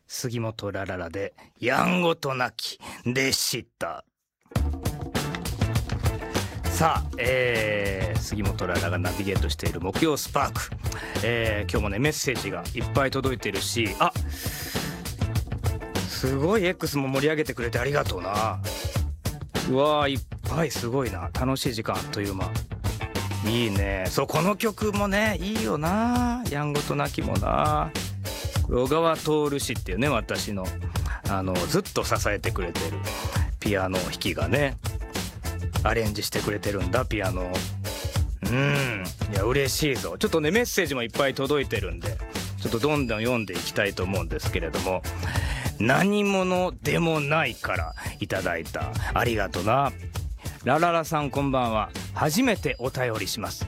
杉本ラララでやんごとなきでした。さあ、杉本ララがナビゲートしている木曜スパーク、今日もねメッセージがいっぱい届いてるし、すごい X も盛り上げてくれてありがとうな。うわー、いっぱい、すごいな。楽しい時間あっという間。いいね。そう、この曲もねいいよな。やんごとなきもな。小川徹氏っていうね、私のずっと支えてくれてるピアノ弾きがねアレンジしてくれてるんだ、ピアノ。いや嬉しいぞ。ちょっとねメッセージもいっぱい届いてるんで、ちょっとどんどん読んでいきたいと思うんですけれども、何者でもないからいただいた。ありがとな。ラララさんこんばんは。初めてお便りします。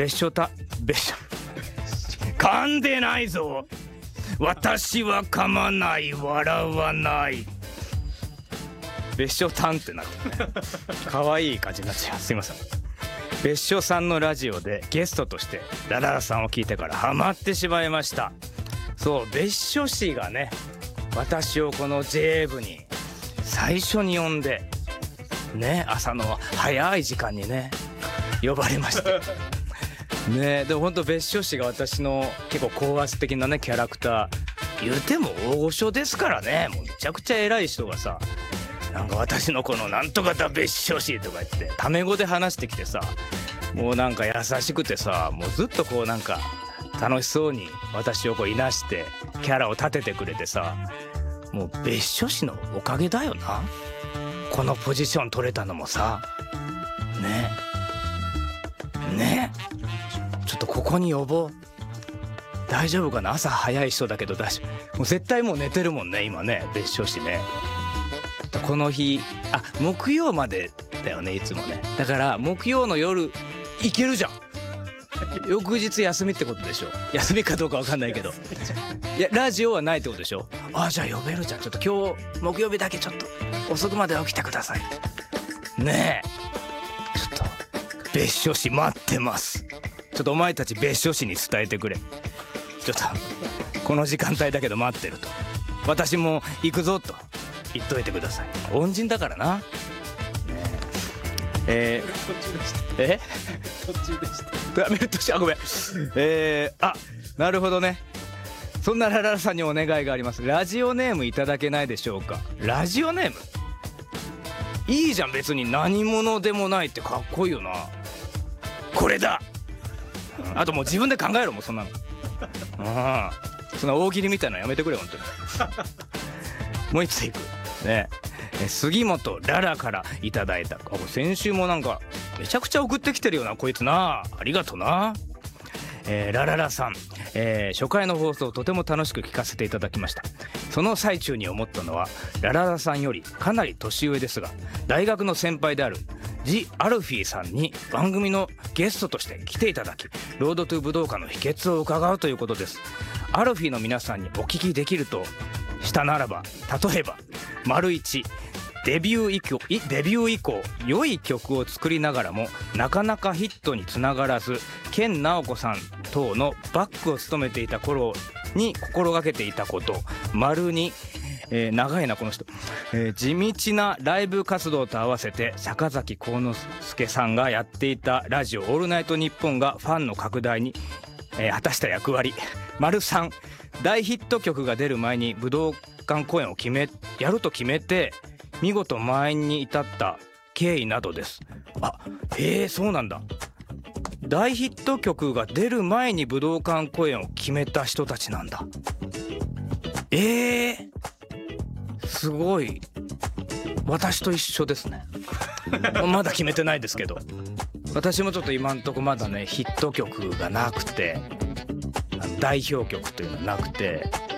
噛んでないぞ。私は噛まない、笑わない。別所タンってなってね可愛い感じになっちゃう。すいません。別所さんのラジオでゲストとしてラララさんを聞いてからハマってしまいました。そう、別所氏がね私をこの J 部に最初に呼んでね、朝の早い時間にね呼ばれましたね。でも本当別所氏が私の結構高圧的なねキャラクター、言うても大御所ですからね。もうめちゃくちゃ偉い人がさ、なんか私のこのなんとかだ別所氏とか言ってタメ語で話してきてさ、もうなんか優しくてさ、もうずっとこうなんか楽しそうに私をこういなしてキャラを立ててくれてさ、もう別所氏のおかげだよな、このポジション取れたのもさ。ねちょっとここに呼ぼう。大丈夫かな。朝早い人だけど大丈夫。もう絶対もう寝てるもんね今ね、別所氏ね。この日木曜までだよねいつもね。だから木曜の夜行けるじゃん。翌日休みってことでしょ。休みかどうか分かんないけどいやラジオはないってことでしょ。じゃあ呼べるじゃん。ちょっと今日木曜日だけちょっと遅くまで起きてくださいね。ちょっと別所氏待ってます。ちょっとお前たち別所氏に伝えてくれ。ちょっとこの時間帯だけど待ってると、私も行くぞと言っといてください。恩人だからな。途中でしたメルトしごめん。なるほどね。そんなラララさんにお願いがあります。ラジオネームいただけないでしょうか。ラジオネームいいじゃん別に。何者でもないってかっこいいよな。これだ。あともう自分で考えろ、もうそんなの。そんな大喜利みたいなのやめてくれ本当にもう一ついくね。杉本ララからいただいた。先週もなんかめちゃくちゃ送ってきてるよなこいつな。ありがとな。ラララさん、初回の放送とても楽しく聞かせていただきました。その最中に思ったのは、ラララさんよりかなり年上ですが大学の先輩であるジ・アルフィーさんに番組のゲストとして来ていただき、ロードトゥ武道館の秘訣を伺うということです。アルフィーの皆さんにお聞きできるとしたならば、例えば1デビュー以降良い曲を作りながらもなかなかヒットにつながらず、研ナオコさん等のバックを務めていた頃に心がけていたこと。2、長いなこの人、地道なライブ活動と合わせて坂崎幸之助さんがやっていたラジオオールナイトニッポンがファンの拡大に、果たした役割。3、大ヒット曲が出る前に武道館公演をやると決めて見事満員に至った経緯などです。そうなんだ。大ヒット曲が出る前に武道館公演を決めた人たちなんだ。すごい。私と一緒ですねまだ決めてないですけど、私もちょっと今んとこまだねヒット曲がなくて、代表曲というのがなくて、